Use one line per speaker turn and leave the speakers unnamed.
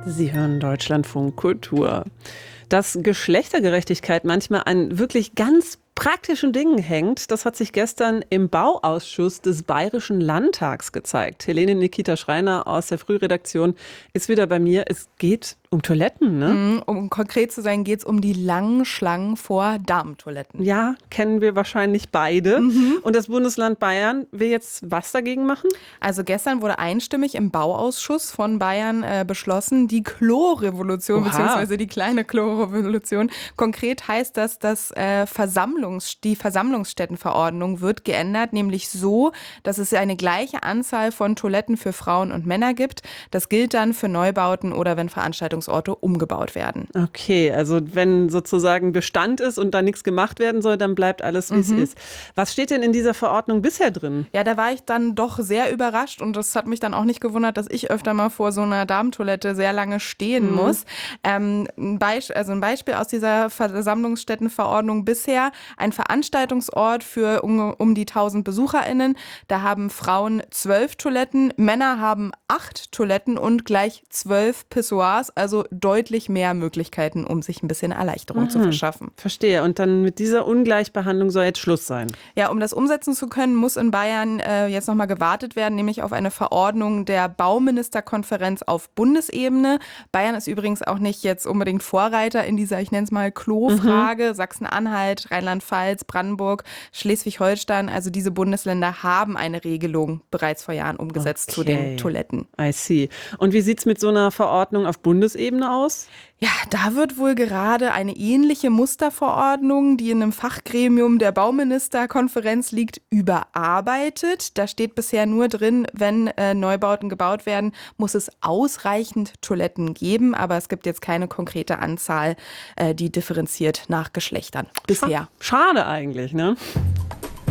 Sie hören Deutschlandfunk Kultur. Dass Geschlechtergerechtigkeit manchmal an wirklich ganz praktischen Dingen hängt, das hat sich gestern im Bauausschuss des Bayerischen Landtags gezeigt. Helene Nikita Schreiner aus der Frühredaktion ist wieder bei mir. Es geht um Toiletten, ne?
Um konkret zu sein, geht es um die langen Schlangen vor Damentoiletten.
Ja, kennen wir wahrscheinlich beide. Und das Bundesland Bayern will jetzt was dagegen machen?
Also gestern wurde einstimmig im Bauausschuss von Bayern beschlossen, die Klo-Revolution, beziehungsweise die kleine Klo-Revolution. Konkret heißt das, dass die Versammlungsstättenverordnung wird geändert, nämlich so, dass es eine gleiche Anzahl von Toiletten für Frauen und Männer gibt. Das gilt dann für Neubauten oder wenn Veranstaltungsorte umgebaut werden.
Okay, also wenn sozusagen Bestand ist und da nichts gemacht werden soll, dann bleibt alles, wie es ist. Was steht denn in dieser Verordnung bisher drin?
Ja, da war ich dann doch sehr überrascht und das hat mich dann auch nicht gewundert, dass ich öfter mal vor so einer Damentoilette sehr lange stehen muss. Ein Beispiel aus dieser Versammlungsstättenverordnung bisher: ein Veranstaltungsort für um die 1000 BesucherInnen. Da haben Frauen 12 Toiletten, Männer haben 8 Toiletten und gleich 12 Pissoirs, also deutlich mehr Möglichkeiten, um sich ein bisschen Erleichterung zu verschaffen.
Verstehe. Und dann mit dieser Ungleichbehandlung soll jetzt Schluss sein.
Ja, um das umsetzen zu können, muss in Bayern jetzt nochmal gewartet werden, nämlich auf eine Verordnung der Bauministerkonferenz auf Bundesebene. Bayern ist übrigens auch nicht jetzt unbedingt Vorreiter in dieser, ich nenne es mal, Klo-Frage. Sachsen-Anhalt, Rheinland-Pfalz, Brandenburg, Schleswig-Holstein, also diese Bundesländer haben eine Regelung bereits vor Jahren umgesetzt zu den Toiletten.
I see. Und wie sieht es mit so einer Verordnung auf Bundesebene aus?
Ja, da wird wohl gerade eine ähnliche Musterverordnung, die in einem Fachgremium der Bauministerkonferenz liegt, überarbeitet. Da steht bisher nur drin, wenn Neubauten gebaut werden, muss es ausreichend Toiletten geben. Aber es gibt jetzt keine konkrete Anzahl, die differenziert nach Geschlechtern bisher.
Schade eigentlich, ne?